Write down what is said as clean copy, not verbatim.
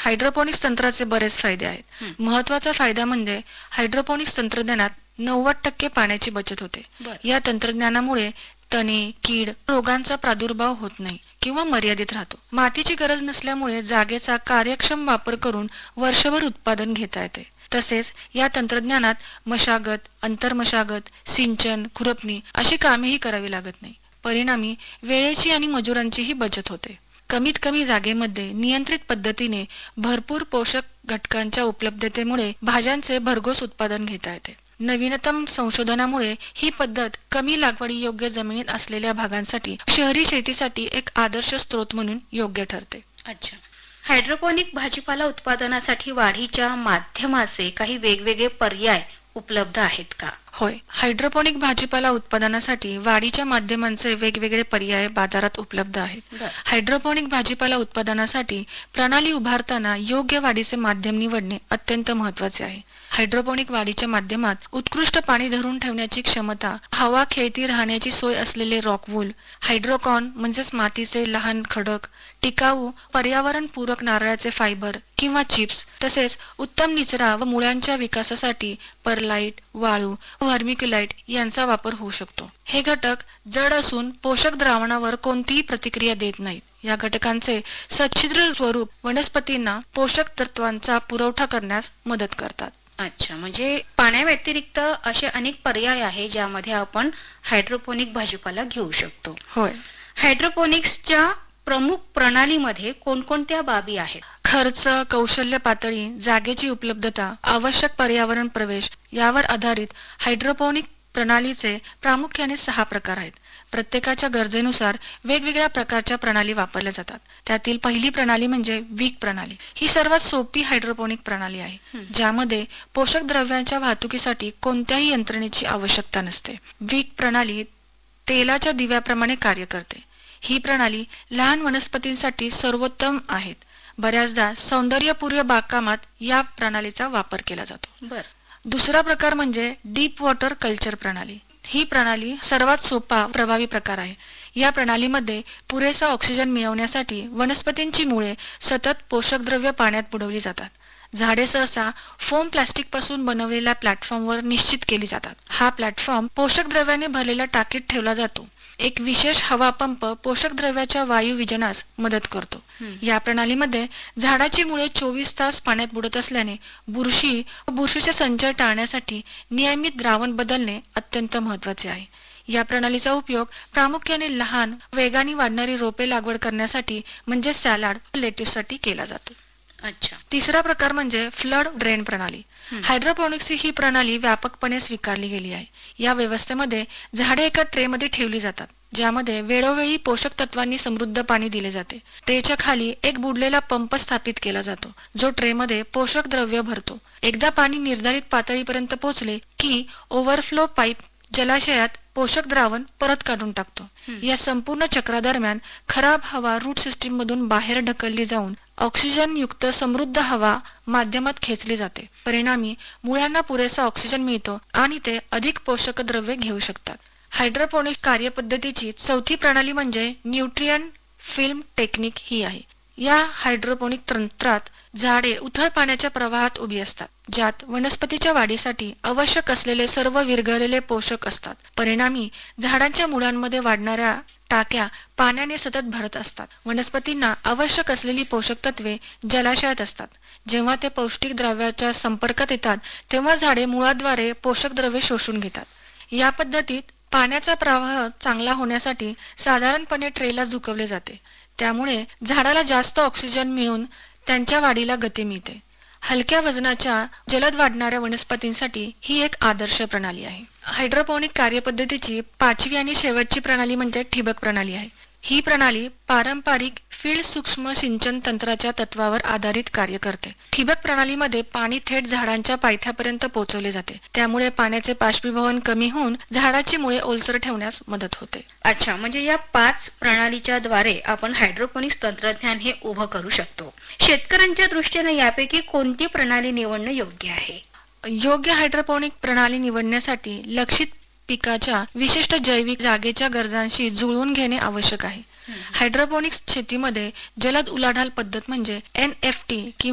Hydroponics तंत्राचे बरेच फायदे आहेत. महत्त्वाचा फायदा म्हणजे हायड्रोपोनिक्स तंत्रज्ञानात 90% पाण्याची बचत होते. या तंत्रज्ञानामुळे तणे, कीड, रोगांचा प्रादुर्भाव होत नाही किंवा मर्यादित राहतो. मातीची गरज नसल्यामुळे जागेचा कार्यक्षम वापर करून वर्षभर उत्पादन घेता येते. तसेच या तंत्रज्ञानात मशागत, अंतर्मशागत, सिंचन, खुरपणी अशी कामेही करावी लागत नाही. परिणामी वेळेची आणि मजुरांचीही बचत होते. कमीत कमी जागेमध्ये नियंत्रित पद्धतीने भरपूर पोषक घटकांच्या उपलब्धतेमुळे भाज्यांचे भरघोस उत्पादन घेता येते. नवीनतम संशोधनामुळे ही पद्धत कमी लागवडी योग्य जमिनीत असलेल्या भागांसाठी शहरी शेतीसाठी एक आदर्श स्रोत म्हणून योग्य ठरते. अच्छा, हायड्रोपोनिक भाजीपाला उत्पादनासाठी वाढीच्या माध्यमाचे काही वेगवेगळे पर्याय उपलब्ध आहेत का? होय, हायड्रोपोनिक भाजीपाला उत्पादनासाठी वाढीच्या माध्यमांचे वेगवेगळे पर्याय बाजारात उपलब्ध आहेत. हायड्रोपोनिक भाजीपाला उत्पादनासाठी प्रणाली उभारताना योग्य वाढीचे माध्यम निवडणे अत्यंत महत्त्वाचे आहे. हायड्रोपोनिक वाढीच्या माध्यमात उत्कृष्ट पाणी धरून ठेवण्याची क्षमता, हवा खेळती राहण्याची सोय असलेले रॉकवूल, हायड्रोकॉन म्हणजेच मातीचे लहान खडक, टिकाऊ पर्यावरणपूरक नारळाचे फायबर किंवा चिप्स, तसेच उत्तम निचरा व मुळांच्या विकासासाठी परलाईट, वाळू, व्हर्मिक्युलाइट यांचा वापर होऊ शकतो. हे घटक जड असून पोषक द्रावणावर कोणतीही प्रतिक्रिया देत नाहीत. या घटकांचे सच्छिद्र स्वरूप वनस्पतींना पोषक तत्वांचा पुरवठा करण्यास मदत करतात. अच्छा, म्हणजे पाण्याव्यतिरिक्त असे अनेक पर्याय आहे ज्यामध्ये आपण हायड्रोपोनिक भाजीपाला घेऊ शकतो. होय, हायड्रोपोनिक्सच्या प्रमुख प्रणालीमध्ये कोणकोणत्या बाबी आहेत? खर्च, कौशल्य पातळी, जागेची उपलब्धता, आवश्यक पर्यावरण प्रवेश यावर आधारित हायड्रोपोनिक प्रणालीचे प्रामुख्याने 6 प्रकार आहेत. प्रत्येकाच्या गरजेनुसार वेगवेगळ्या प्रकारच्या प्रणाली वापरल्या जातात. त्यातील पहिली प्रणाली म्हणजे वीक प्रणाली. ही सर्वात सोपी हायड्रोपोनिक प्रणाली आहे, ज्यामध्ये पोषक द्रव्यांच्या वाहतुकीसाठी कोणत्याही यंत्रणेची आवश्यकता नसते. वीक प्रणाली तेलाच्या दिव्याप्रमाणे कार्य करते. ही प्रणाली लहान वनस्पतींसाठी सर्वोत्तम आहेत. बऱ्याचदा सौंदर्यपूर्व बागकामात या प्रणालीचा वापर केला जातो. दुसरा प्रकार म्हणजे डीप वॉटर कल्चर प्रणाली. ही प्रणाली सर्वात सोपा प्रभावी प्रकार आहे. या प्रणालीमध्ये पुरेसा ऑक्सिजन मिळवण्यासाठी वनस्पतींची मुळे सतत पोषक द्रव्य पाण्यात बुडवली जातात. झाडे सहसा फोम प्लास्टिक पासून बनवलेल्या प्लॅटफॉर्मवर निश्चित केली जातात. हा प्लॅटफॉर्म पोषक द्रव्याने भरलेल्या टाकीत ठेवला जातो. एक विशेष हवा पंप पोषक द्रव्याच्या वायू विजनास मदत करतो. या प्रणालीमध्ये झाडाची मुळे 24 तास पाण्यात बुडत असल्याने बुरशी व बुरशीचे संचय टाळण्यासाठी नियमित द्रावण बदलणे अत्यंत महत्त्वाचे आहे. या प्रणालीचा उपयोग प्रामुख्याने लहान वेगाने वाढणारी रोपे लागवड करण्यासाठी म्हणजे सॅलाड व लेट्युससाठी केला जातो. अच्छा, तिसरा प्रकार म्हणजे फ्लड ड्रेन प्रणाली. हायड्रोपोनिक्सची ही प्रणाली व्यापकपणे स्वीकारली गेली आहे. या व्यवस्थेमध्ये झाडे एका ट्रेमध्ये ठेवली जातात, ज्यामध्ये वेळोवेळी पोषक तत्वांनी समृद्ध पाणी दिले जाते. ट्रेच्या खाली एक बुडलेला पंप स्थापित केला जातो, जो ट्रेमध्ये पोषक द्रव्य भरतो. एकदा पाणी निर्धारित पातळीपर्यंत पोहोचले की ओव्हरफ्लो पाईप जलाशयात पोषक द्रावण परत काढून टाकतो. या संपूर्ण चक्रादरम्यान खराब हवा रूट सिस्टीम मधून बाहेर ढकलली जाऊन ऑक्सिजन युक्त समृद्ध हवा माध्यमात खेचली जाते. परिणामी मुळांना पुरेसा ऑक्सिजन मिळतो आणि ते अधिक पोषक द्रव्ये घेऊ शकतात. हायड्रोपोनिक कार्यपद्धतीची चौथी प्रणाली म्हणजे न्यूट्रिएंट फिल्म टेक्निक ही आहे. या हायड्रोपोनिक तंत्रात झाडे उथळ पाण्याच्या प्रवाहात उभी असतात, ज्यात वनस्पतीच्या वाढीसाठी आवश्यक असलेले सर्व विरघळलेले पोषक असतात. परिणामी झाडांच्या मुळांमध्ये वाढणाऱ्या टाक्या पाण्याने सतत भरत असतात. वनस्पतींना आवश्यक असलेली पोषक तत्वे जलाशयात असतात. जेव्हा ते पौष्टिक द्रव्याच्या संपर्कात येतात तेव्हा झाडे मुळाद्वारे पोषक द्रव्ये शोषून घेतात. या पद्धतीत पाण्याचा प्रवाह चांगला होण्यासाठी साधारणपणे ट्रेला झुकवले जाते. त्यामुळे झाडाला जास्त ऑक्सिजन मिळून त्यांच्या वाढीला गती मिळते. हलक्या वजनाच्या जलद वाढणाऱ्या वनस्पतींसाठी ही एक आदर्श प्रणाली आहे. हायड्रोपोनिक कार्यपद्धतीची 5वी आणि शेवटची प्रणाली म्हणजे ठिबक प्रणाली आहे. ही प्रणाली पारंपरिक फील्ड सूक्ष्म सिंचन तंत्राच्या तत्वावर आधारित कार्य करते. ठिबक प्रणालीमध्ये पाणी थेट झाडांच्या पायथ्यापर्यंत पोहोचवले जाते. त्यामुळे पाण्याचे बाष्पीभवन कमी होऊन झाडाची मुळे ओलसर ठेवण्यास मदत होते. अच्छा, म्हणजे या 5 प्रणालीच्या द्वारे आपण हायड्रोपोनिक्स तंत्रज्ञान हे उभं करू शकतो. शेतकऱ्यांच्या दृष्टीने यापैकी कोणती प्रणाली निवडणं योग्य आहे? योग्य हायड्रोपोनिक प्रणाली निवडण्यासाठी लक्षित पिकाच्या विशिष्ट जैविक जागेच्या गरजांशी जुळवून घेणे आवश्यक आहे. हायड्रोपोनिक्स शेतीमध्ये जलद उलाढाल पद्धत म्हणजे NFT